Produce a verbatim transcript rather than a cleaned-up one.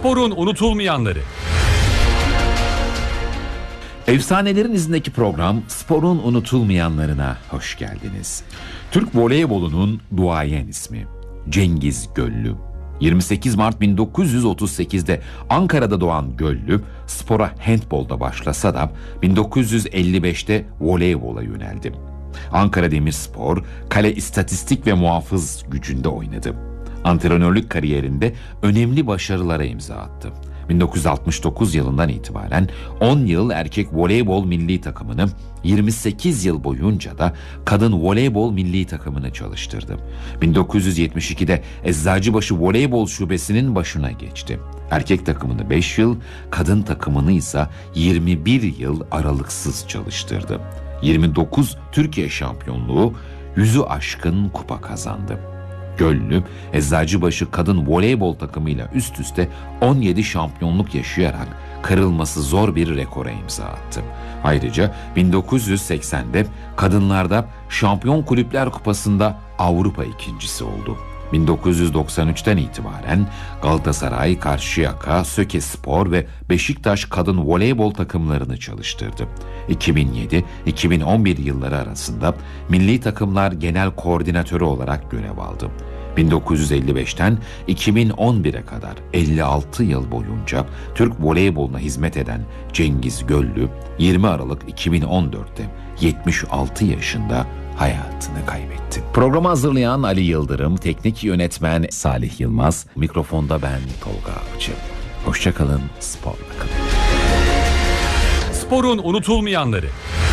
Sporun unutulmayanları. Efsanelerin izindeki program Sporun unutulmayanlarına hoş geldiniz. Türk voleybolunun duayen ismi Cengiz Göllü. yirmi sekiz Mart bin dokuz yüz otuz sekizde Ankara'da doğan Göllü, spora handbolda başlasa da bin dokuz yüz elli beşte voleybola yöneldi. Ankara Demirspor, kale istatistik ve muhafız gücünde oynadı. Antrenörlük kariyerinde önemli başarılara imza attı. bin dokuz yüz altmış dokuz yılından itibaren on yıl erkek voleybol milli takımını, yirmi sekiz yıl boyunca da kadın voleybol milli takımını çalıştırdı. bin dokuz yüz yetmiş ikide Eczacıbaşı Voleybol Şubesi'nin başına geçti. Erkek takımını beş yıl, kadın takımını ise yirmi bir yıl aralıksız çalıştırdı. yirmi dokuz Türkiye şampiyonluğu, yüzü aşkın kupa kazandı. Göllü, Eczacıbaşı kadın voleybol takımıyla üst üste on yedi şampiyonluk yaşayarak kırılması zor bir rekora imza attı. Ayrıca bin dokuz yüz seksende kadınlarda Şampiyon Kulüpler Kupası'nda Avrupa ikincisi oldu. bin dokuz yüz doksan üçten itibaren Galatasaray, Karşıyaka, Sökespor ve Beşiktaş kadın voleybol takımlarını çalıştırdı. iki bin yedi iki bin on bir yılları arasında milli takımlar genel koordinatörü olarak görev aldı. bin dokuz yüz elli beşten iki bin on bire kadar elli altı yıl boyunca Türk voleyboluna hizmet eden Cengiz Göllü, yirmi Aralık iki bin on dörtte yetmiş altı yaşında hayatını kaybetti. Programı hazırlayan Ali Yıldırım, teknik yönetmen Salih Yılmaz, mikrofonda ben Tolga Avcı. Hoşça kalın, sporla kalın. Sporun unutulmayanları.